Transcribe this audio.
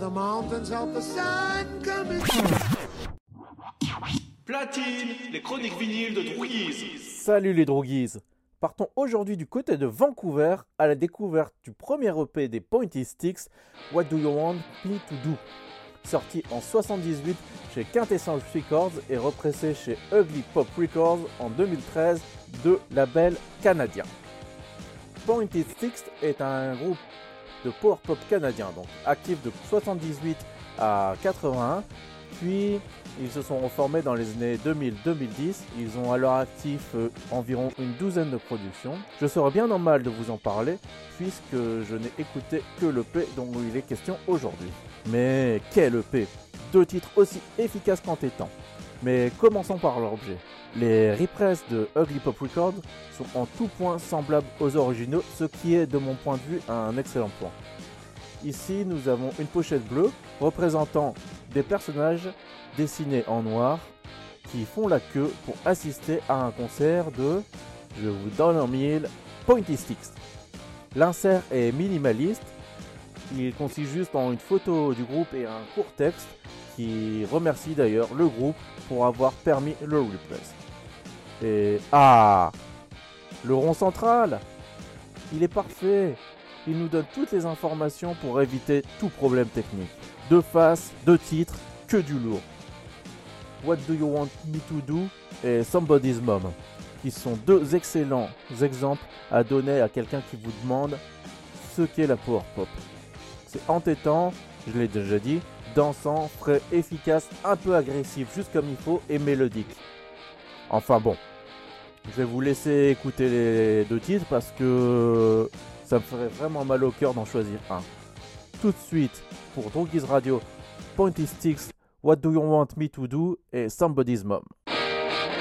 the mountains of the sun coming. Platine, les chroniques vinyles de Droguise. Salut les Droguies. Partons aujourd'hui du côté de Vancouver à la découverte du premier EP des Pointy Sticks, What Do You Want Me To Do, sorti en 78 chez Quintessence Records et repressé chez Ugly Pop Records en 2013, deux labels canadiens. Pointy Sticks est un groupe de power pop canadien, donc actif de 78 à 81, puis ils se sont reformés dans les années 2000-2010. Ils ont à leur actif environ une douzaine de productions. Je serais bien normal de vous en parler, puisque je n'ai écouté que l'EP dont il est question aujourd'hui. Mais quel EP! Deux titres aussi efficaces qu'entêtants. Mais commençons par leur objet. Les represses de Ugly Pop Records sont en tout point semblables aux originaux, ce qui est de mon point de vue un excellent point. Ici, nous avons une pochette bleue représentant des personnages dessinés en noir qui font la queue pour assister à un concert de, je vous donne en mille, Pointy Sticks. L'insert est minimaliste, il consiste juste en une photo du groupe et un court texte qui remercie d'ailleurs le groupe pour avoir permis le repress. Et le rond central, il est parfait. Il nous donne toutes les informations pour éviter tout problème technique. Deux faces, deux titres, que du lourd. What Do You Want Me To Do et Somebody's Mom, qui sont deux excellents exemples à donner à quelqu'un qui vous demande ce qu'est la power pop. C'est entêtant, je l'ai déjà dit, dansant, frais, efficace, un peu agressif, juste comme il faut, et mélodique. Enfin bon, je vais vous laisser écouter les deux titres parce que ça me ferait vraiment mal au cœur d'en choisir un. Tout de suite, pour Droguise Radio, Pointy Sticks, What Do You Want Me To Do et Somebody's Mom.